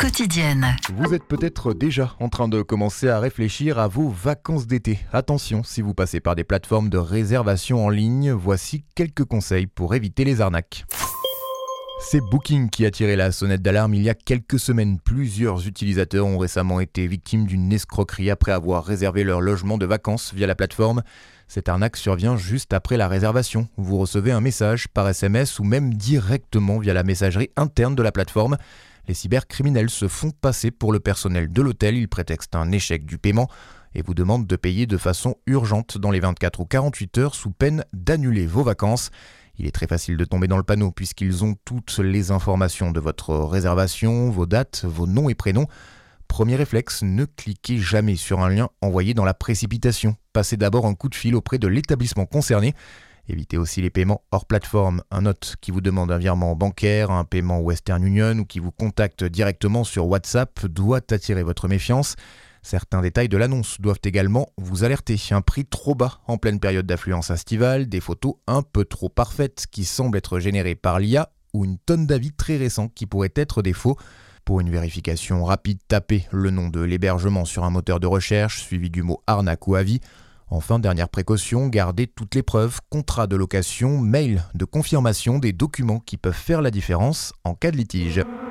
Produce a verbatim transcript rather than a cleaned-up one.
quotidienne. Vous êtes peut-être déjà en train de commencer à réfléchir à vos vacances d'été. Attention, si vous passez par des plateformes de réservation en ligne, voici quelques conseils pour éviter les arnaques. C'est Booking qui a tiré la sonnette d'alarme il y a quelques semaines. Plusieurs utilisateurs ont récemment été victimes d'une escroquerie après avoir réservé leur logement de vacances via la plateforme. Cette arnaque survient juste après la réservation. Vous recevez un message par S M S ou même directement via la messagerie interne de la plateforme. Les cybercriminels se font passer pour le personnel de l'hôtel. Ils prétextent un échec du paiement et vous demandent de payer de façon urgente dans les vingt-quatre ou quarante-huit heures sous peine d'annuler vos vacances. Il est très facile de tomber dans le panneau puisqu'ils ont toutes les informations de votre réservation, vos dates, vos noms et prénoms. Premier réflexe, ne cliquez jamais sur un lien envoyé dans la précipitation. Passez d'abord un coup de fil auprès de l'établissement concerné. Évitez aussi les paiements hors plateforme. Un hôte qui vous demande un virement bancaire, un paiement Western Union ou qui vous contacte directement sur WhatsApp doit attirer votre méfiance. Certains détails de l'annonce doivent également vous alerter. Un prix trop bas en pleine période d'affluence estivale, des photos un peu trop parfaites qui semblent être générées par l'I A ou une tonne d'avis très récents qui pourraient être des faux. Pour une vérification rapide, tapez le nom de l'hébergement sur un moteur de recherche, suivi du mot arnaque ou avis. Enfin, dernière précaution, gardez toutes les preuves, contrat de location, mail de confirmation des documents qui peuvent faire la différence en cas de litige.